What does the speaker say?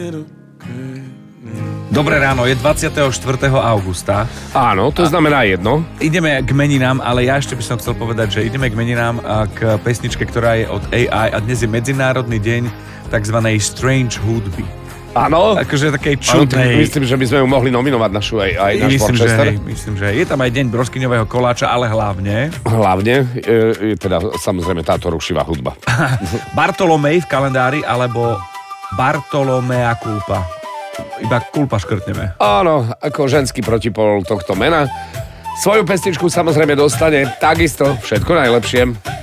Dobré ráno, je 24. augusta. Áno, to znamená jedno. Ideme k meninám, ale ja ešte by som chcel povedať, že ideme k meninám a k pesničke, ktorá je od AI a dnes je Medzinárodný deň takzvanej strange hudby. Áno. Akože takej Áno, čudnej. myslím, že by sme ju mohli nominovať našu aj náš Worcester. Myslím, že je tam aj deň broskyňového koláča, ale hlavne Hlavne, teda samozrejme táto rušivá hudba. Bartolomej v kalendári alebo Bartolomea Culpa. Iba Culpa škrtneme. Áno, ako ženský protipol tohto mena. Svoju pesničku samozrejme dostane takisto všetko najlepšie.